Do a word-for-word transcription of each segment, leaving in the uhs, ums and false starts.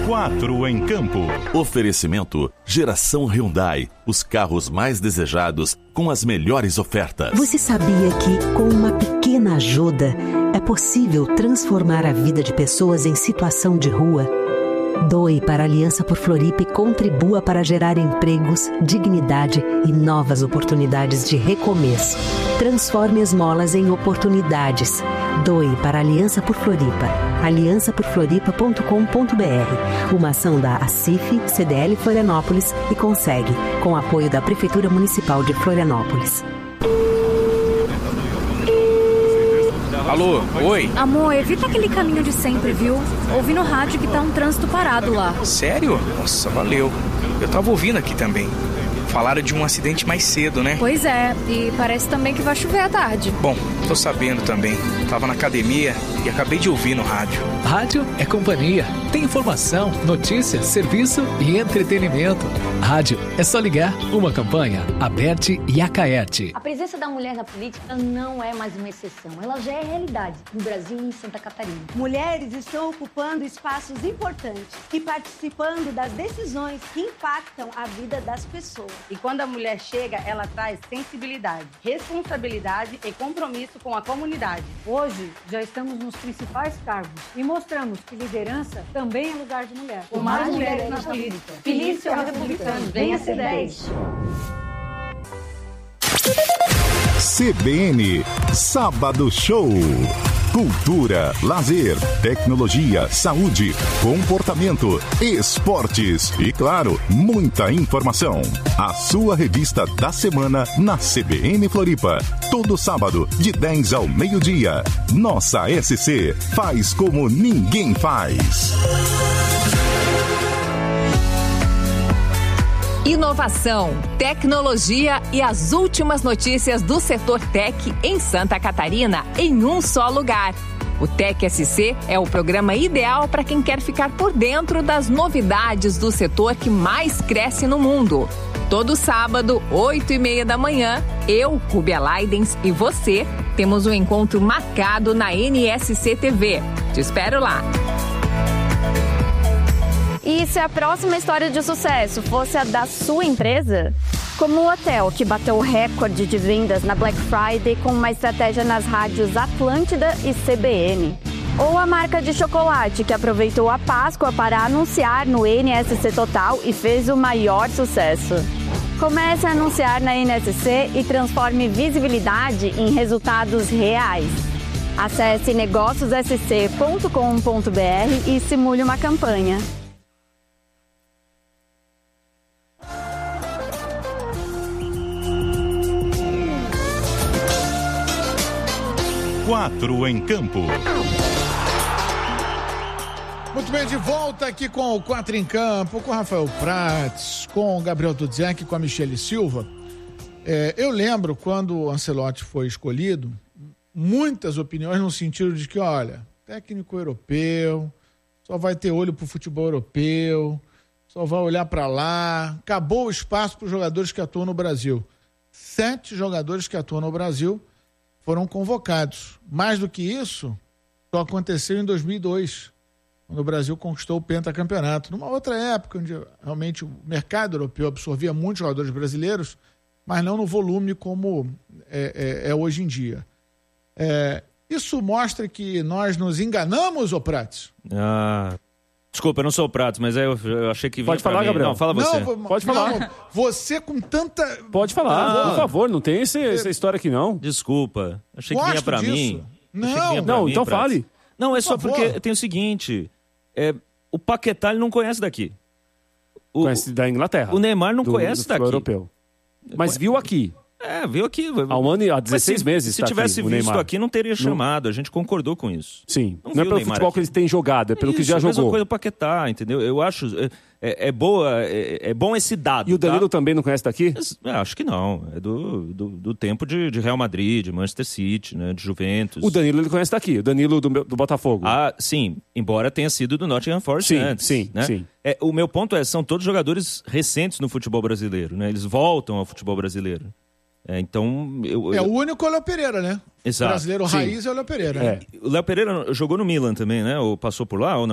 Quatro em Campo. Oferecimento Geração Hyundai. Os carros mais desejados com as melhores ofertas. Você sabia que, com uma pequena ajuda, é possível transformar a vida de pessoas em situação de rua? Doe para a Aliança por Floripa e contribua para gerar empregos, dignidade e novas oportunidades de recomeço. Transforme esmolas em oportunidades. Doe para a Aliança por Floripa. aliança por floripa ponto com ponto b r. Uma ação da ACIF, C D L Florianópolis e Consegue, com apoio da Prefeitura Municipal de Florianópolis. Alô, oi? Amor, evita aquele caminho de sempre, viu? Ouvi no rádio que tá um trânsito parado lá. Sério? Nossa, valeu. Eu tava ouvindo aqui também. Falaram de um acidente mais cedo, né? Pois é, e parece também que vai chover à tarde. Bom, tô sabendo também. Tava na academia e acabei de ouvir no rádio. Rádio é companhia. Tem informação, notícia, serviço e entretenimento. Rádio é só ligar. Uma campanha, Aberte e Acaerte. A presença da mulher na política não é mais uma exceção. Ela já é realidade no Brasil e em Santa Catarina. Mulheres estão ocupando espaços importantes e participando das decisões que impactam a vida das pessoas. E quando a mulher chega, ela traz sensibilidade, responsabilidade e compromisso com a comunidade. Hoje, já estamos nos principais cargos e mostramos que liderança também é lugar de mulher. Por mais mulheres na política. Felício é republicano. Venha ser dez. C B N Sábado Show. Cultura, lazer, tecnologia, saúde, comportamento, esportes e, claro, muita informação. A sua revista da semana na C B N Floripa. Todo sábado, de dez ao meio-dia. Nossa S C faz como ninguém faz. Inovação, tecnologia e as últimas notícias do setor Tech em Santa Catarina em um só lugar. O Tech S C é o programa ideal para quem quer ficar por dentro das novidades do setor que mais cresce no mundo. Todo sábado, oito e meia da manhã, eu, Rubia Leidens e você temos um encontro marcado na N S C T V. Te espero lá. E se a próxima história de sucesso fosse a da sua empresa? Como o hotel que bateu o recorde de vendas na Black Friday com uma estratégia nas rádios Atlântida e C B N. Ou a marca de chocolate que aproveitou a Páscoa para anunciar no N S C Total e fez o maior sucesso. Comece a anunciar na N S C e transforme visibilidade em resultados reais. Acesse negócios s c ponto com ponto b r e simule uma campanha. Quatro em Campo. Muito bem, de volta aqui com o Quatro em Campo, com o Rafael Prats, com o Gabriel Dudzek, com a Michele Silva. É, eu lembro quando o Ancelotti foi escolhido, muitas opiniões no sentido de que, olha, técnico europeu, só vai ter olho pro futebol europeu, só vai olhar para lá, acabou o espaço para os jogadores que atuam no Brasil. Sete jogadores que atuam no Brasil foram convocados. Mais do que isso, só aconteceu em dois mil e dois, quando o Brasil conquistou o pentacampeonato. Numa outra época, onde realmente o mercado europeu absorvia muitos jogadores brasileiros, mas não no volume como é, é, é hoje em dia. É, isso mostra que nós nos enganamos, ô Prats? Ah... Desculpa, eu não sou o Pratos, mas eu, eu achei que... Pode falar, mim. Gabriel. Não, fala você. Não, Pode falar. Não, você com tanta... Pode falar, ah, por favor. Não tem esse, essa história aqui, não. Desculpa. Achei que vinha pra disso. mim. Não, vinha não mim, então Pratos. fale. Não, é por só favor. porque tem o seguinte... É, o Paquetá ele não conhece daqui. O, conhece da Inglaterra. O Neymar não do, conhece do daqui. europeu. Mas viu aqui. É, viu aqui. Há um ano e há dezesseis se, meses Se tá tivesse aqui, visto Neymar. aqui, não teria chamado. A gente concordou com isso. Sim. Não, não é pelo futebol aqui. que eles têm jogado, é pelo Isso, que já a mesma jogou. coisa do Paquetá, entendeu? Eu acho... É, é, boa, é, é bom esse dado. E o Danilo tá? também não conhece daqui? É, acho que não. É do, do, do tempo de, de Real Madrid, de Manchester City, né, de Juventus. O Danilo ele conhece daqui, o Danilo do, do Botafogo. Ah, sim. Embora tenha sido do Nottingham Forest sim, antes. Sim, né? sim. É, o meu ponto é, são todos jogadores recentes no futebol brasileiro, né? Eles voltam ao futebol brasileiro. É, então... Eu, é eu... o único é o Léo Pereira, né? Exato. O brasileiro sim. raiz é o Léo Pereira. É. Né? O Léo Pereira jogou no Milan também, né? Ou passou por lá ou não?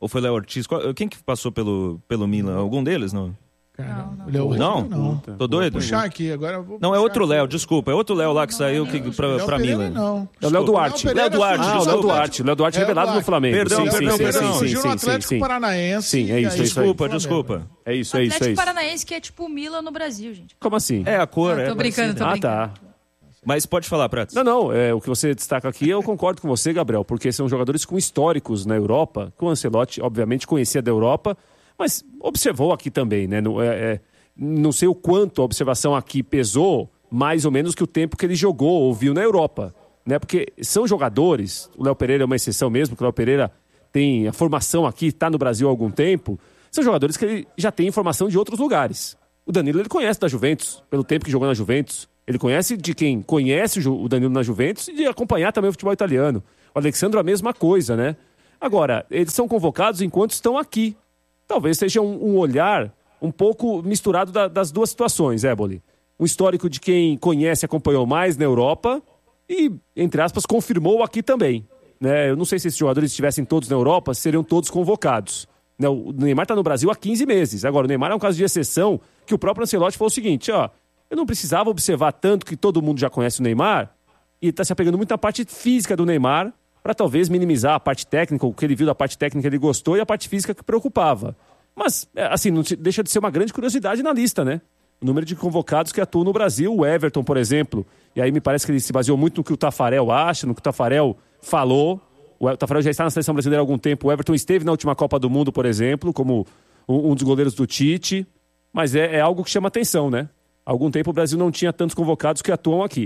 Ou foi Léo Ortiz? Qual- Quem que passou pelo, pelo Milan? Algum deles, não? Cara, não. Léo Ortiz, Não? não. Tô doido? Vou puxar aqui, agora eu vou Não, é puxar outro aqui. Léo, desculpa. É outro Léo lá que saiu que, pra, Léo pra Pereira, Milan. não. É o Léo Duarte. Léo Léo Duarte, Pereira ah, o Léo surgiu no Duarte. O Léo Duarte É, revelado Duarte. no Flamengo. Perdão, sim, perdão, sim, perdão. sim, sim, Surgiu no sim, Atlético sim. Paranaense. Sim, é e isso, aí é isso aí. Desculpa, Flamengo. desculpa. É isso, O é isso, é Atlético isso. Paranaense que é tipo o Milan no Brasil, gente. Como assim? É a cor, Ah, é. tô brincando, tô Ah, brincando. tá. Mas pode falar, Pratos. Não, não, é, o que você destaca aqui, eu concordo com você, Gabriel, porque são jogadores com históricos na Europa, que o Ancelotti, obviamente, conhecia da Europa, mas observou aqui também, né? Não, é, é, não sei o quanto a observação aqui pesou, mais ou menos que o tempo que ele jogou ou viu na Europa, né? Porque são jogadores, o Léo Pereira é uma exceção mesmo, que o Léo Pereira tem a formação aqui, está no Brasil há algum tempo, são jogadores que ele já tem informação de outros lugares. O Danilo, ele conhece da Juventus, pelo tempo que jogou na Juventus. Ele conhece de quem conhece o Danilo na Juventus e de acompanhar também o futebol italiano. O Alexandro, a mesma coisa, né? Agora, eles são convocados enquanto estão aqui. Talvez seja um, um olhar um pouco misturado da, das duas situações, Éboli. Um histórico de quem conhece e acompanhou mais na Europa e, entre aspas, confirmou aqui também. Né? Eu não sei se esses jogadores estivessem todos na Europa, seriam todos convocados. Né? O Neymar está no Brasil há quinze meses. Agora, o Neymar é um caso de exceção que o próprio Ancelotti falou o seguinte, ó, eu não precisava observar tanto que todo mundo já conhece o Neymar e está se apegando muito na parte física do Neymar para talvez minimizar a parte técnica, o que ele viu da parte técnica ele gostou e a parte física que preocupava. Mas, assim, não deixa de ser uma grande curiosidade na lista, né? O número de convocados que atuam no Brasil, o Everton, por exemplo, e aí me parece que ele se baseou muito no que o Taffarel acha, no que o Taffarel falou. O Taffarel já está na seleção brasileira há algum tempo, o Everton esteve na última Copa do Mundo, por exemplo, como um, um dos goleiros do Tite, mas é, é algo que chama atenção, né? Há algum tempo o Brasil não tinha tantos convocados que atuam aqui.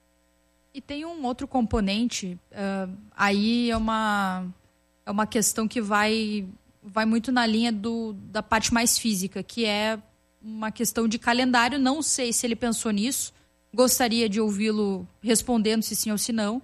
E tem um outro componente, uh, aí é uma, é uma questão que vai, vai muito na linha do, da parte mais física, que é uma questão de calendário. Não sei se ele pensou nisso, gostaria de ouvi-lo respondendo se sim ou se não,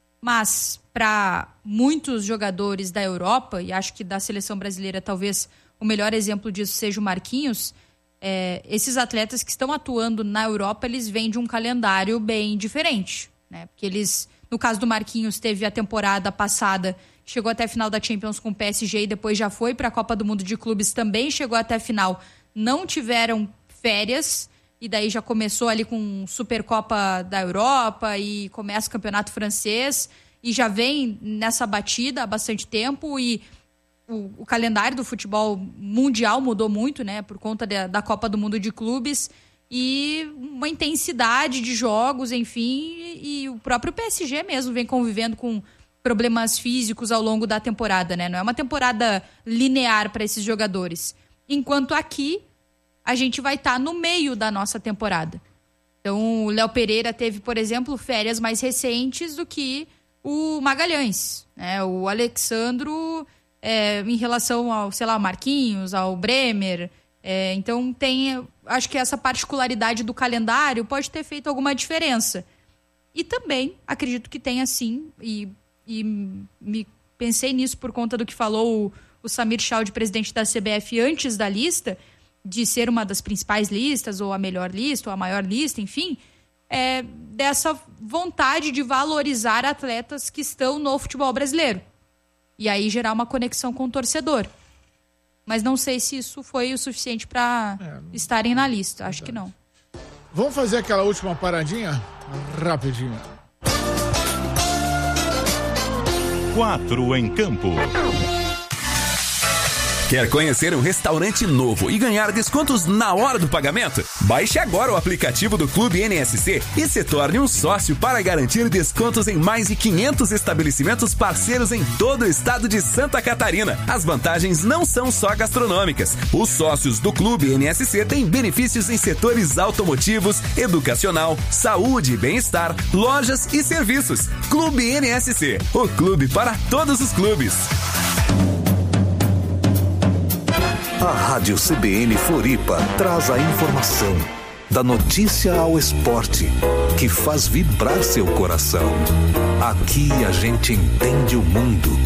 mas para muitos jogadores da Europa, e acho que da seleção brasileira talvez o melhor exemplo disso seja o Marquinhos, é, esses atletas que estão atuando na Europa, eles vêm de um calendário bem diferente, né? Porque eles, no caso do Marquinhos, teve a temporada passada, chegou até a final da Champions com o P S G e depois já foi para a Copa do Mundo de Clubes, também chegou até a final, não tiveram férias, e daí já começou ali com Supercopa da Europa e começa o Campeonato Francês, e já vem nessa batida há bastante tempo, e o, o calendário do futebol mundial mudou muito, né, por conta de, da Copa do Mundo de Clubes, e uma intensidade de jogos, enfim, e, e o próprio P S G mesmo vem convivendo com problemas físicos ao longo da temporada, né? Não é uma temporada linear para esses jogadores. Enquanto aqui, a gente vai estar tá no meio da nossa temporada. Então, o Léo Pereira teve, por exemplo, férias mais recentes do que o Magalhães, né? O Alexandro, é, em relação ao, sei lá, Marquinhos, ao Bremer. É, então, tem, acho que essa particularidade do calendário pode ter feito alguma diferença. E também, acredito que tenha sim, e, e me pensei nisso por conta do que falou o, o Samir Chaud, presidente da C B F, antes da lista, de ser uma das principais listas, ou a melhor lista, ou a maior lista, enfim, é, dessa vontade de valorizar atletas que estão no futebol brasileiro. E aí gerar uma conexão com o torcedor. Mas não sei se isso foi o suficiente para é, estarem na lista. Acho que não. Vamos fazer aquela última paradinha? Rapidinho. Quatro em campo. Quer conhecer um restaurante novo e ganhar descontos na hora do pagamento? Baixe agora o aplicativo do Clube N S C e se torne um sócio para garantir descontos em mais de quinhentos estabelecimentos parceiros em todo o estado de Santa Catarina. As vantagens não são só gastronômicas. Os sócios do Clube N S C têm benefícios em setores automotivos, educacional, saúde e bem-estar, lojas e serviços. Clube N S C, o clube para todos os clubes. A Rádio C B N Floripa traz a informação, da notícia ao esporte, que faz vibrar seu coração. Aqui a gente entende o mundo.